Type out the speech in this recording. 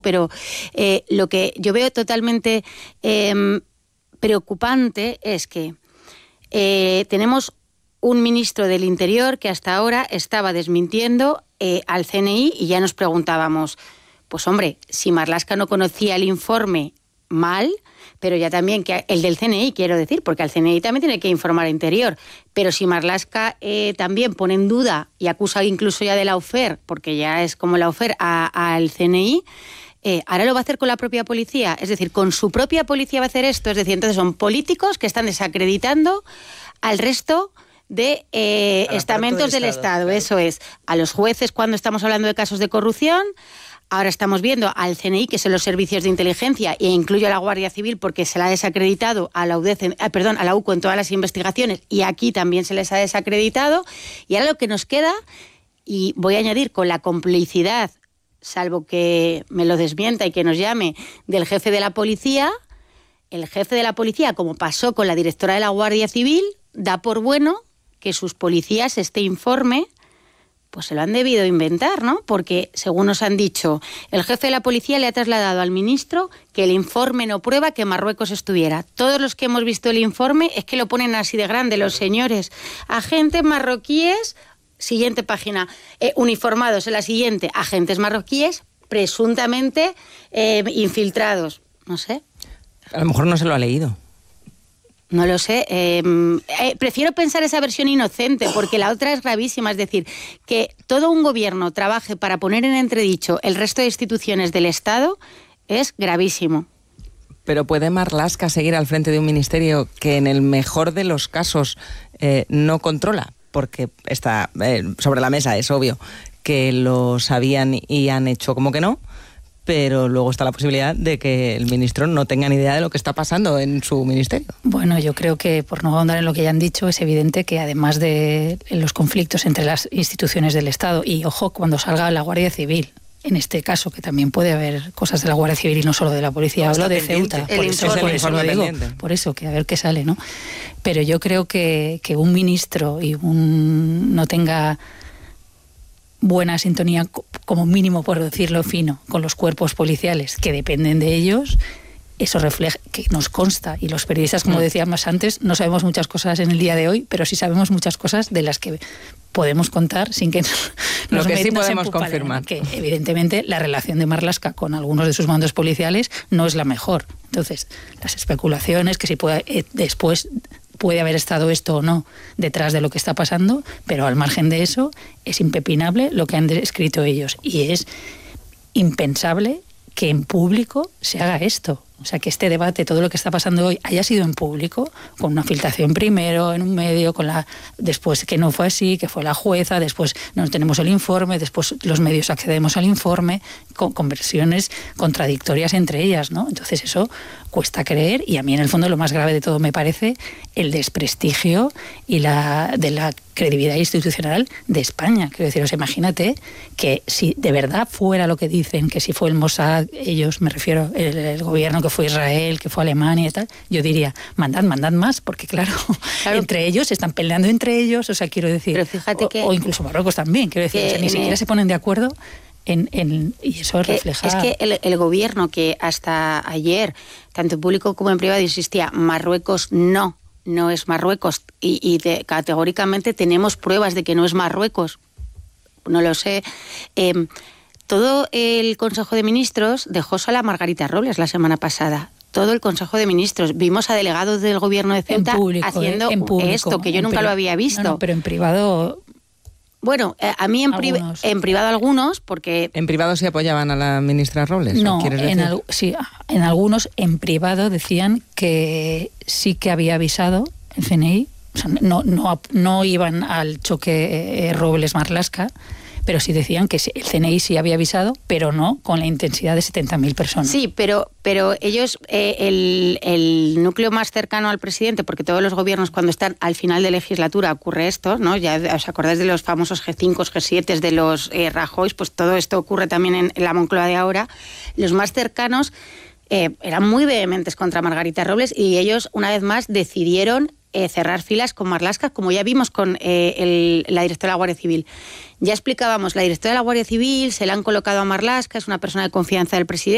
Pero lo que yo veo totalmente preocupante es que tenemos un ministro del Interior que hasta ahora estaba desmintiendo al CNI y ya nos preguntábamos, pues hombre, si Marlaska no conocía el informe mal, pero ya también que el del CNI, quiero decir, porque al CNI también tiene que informar al Interior, pero si Marlaska también pone en duda y acusa incluso ya de lawfare, porque ya es como lawfare al CNI, ahora lo va a hacer con la propia policía, es decir, con su propia policía va a hacer esto, es decir, entonces son políticos que están desacreditando al resto de estamentos del Estado, claro. Eso es, a los jueces cuando estamos hablando de casos de corrupción. Ahora estamos viendo al CNI, que son los servicios de inteligencia, e incluyo a la Guardia Civil porque se la ha desacreditado a la a la UCO en todas las investigaciones, y aquí también se les ha desacreditado. Y ahora lo que nos queda, y voy a añadir con la complicidad, salvo que me lo desmienta y que nos llame, del jefe de la policía, el jefe de la policía, como pasó con la directora de la Guardia Civil, da por bueno que sus policías este informe pues se lo han debido inventar, ¿no? Porque, según nos han dicho, el jefe de la policía le ha trasladado al ministro que el informe no prueba que Marruecos estuviera. Todos los que hemos visto el informe es que lo ponen así de grande los señores. Agentes marroquíes, siguiente página, uniformados en la siguiente, agentes marroquíes presuntamente infiltrados. No sé. A lo mejor no se lo ha leído. No lo sé. Prefiero pensar esa versión inocente, porque la otra es gravísima. Es decir, que todo un gobierno trabaje para poner en entredicho el resto de instituciones del Estado es gravísimo. Pero ¿puede Marlaska seguir al frente de un ministerio que en el mejor de los casos no controla? Porque está sobre la mesa, es obvio que lo sabían y han hecho como que no. Pero luego está la posibilidad de que el ministro no tenga ni idea de lo que está pasando en su ministerio. Bueno, yo creo que, por no ahondar en lo que ya han dicho, es evidente que además de los conflictos entre las instituciones del Estado, y ojo, cuando salga la Guardia Civil, en este caso, que también puede haber cosas de la Guardia Civil y no solo de la policía, hablo de Ceuta, por eso lo digo, por eso, que a ver qué sale, ¿no? Pero yo creo que un ministro y no tenga buena sintonía, como mínimo, por decirlo fino, con los cuerpos policiales que dependen de ellos, eso refleja, que nos consta, y los periodistas, como decíamos antes, no sabemos muchas cosas en el día de hoy, pero sí sabemos muchas cosas de las que podemos contar sin que nos sí podemos confirmar. Que evidentemente la relación de Marlaska con algunos de sus mandos policiales no es la mejor. Entonces, las especulaciones, que si después puede haber estado esto o no detrás de lo que está pasando, pero al margen de eso es impepinable lo que han descrito ellos, y es impensable que en público se haga esto. O sea, que este debate, todo lo que está pasando hoy, haya sido en público, con una filtración primero en un medio, después que no fue así, que fue la jueza, después no tenemos el informe, después los medios accedemos al informe, con versiones contradictorias entre ellas, ¿no? Entonces eso cuesta creer, y a mí en el fondo lo más grave de todo me parece el desprestigio y de la credibilidad institucional de España. Quiero deciros, imagínate que si de verdad fuera lo que dicen, que si fue el Mossad, ellos, me refiero, el gobierno, que fue Israel, que fue Alemania y tal, yo diría, mandad más, porque claro, entre ellos se están peleando entre ellos, o sea, quiero decir, pero fíjate o incluso Marruecos también, quiero decir, o sea, ni siquiera se ponen de acuerdo y eso refleja. Es que el gobierno, que hasta ayer, tanto en público como en privado, insistía, Marruecos no es Marruecos, y categóricamente tenemos pruebas de que no es Marruecos, no lo sé. Todo el Consejo de Ministros dejó sola a Margarita Robles la semana pasada. Todo el Consejo de Ministros. Vimos a delegados del gobierno de Ceuta haciendo esto, que yo nunca lo había visto. No, pero en privado. Bueno, a mí en privado algunos, porque... ¿En privado sí apoyaban a la ministra Robles? No, en algunos en privado decían que sí que había avisado el CNI, o sea, no iban al choque Robles-Marlaska, pero sí decían que el CNI sí había avisado, pero no con la intensidad de 70.000 personas. Sí, pero ellos, el núcleo más cercano al presidente, porque todos los gobiernos cuando están al final de legislatura ocurre esto, ¿no? Ya os acordáis de los famosos G5, G7 de los Rajoy, pues todo esto ocurre también en la Moncloa de ahora. Los más cercanos eran muy vehementes contra Margarita Robles, y ellos, una vez más, decidieron cerrar filas con Marlaska, como ya vimos con la directora de la Guardia Civil. Ya explicábamos, la directora de la Guardia Civil se la han colocado a Marlaska, es una persona de confianza del presidente.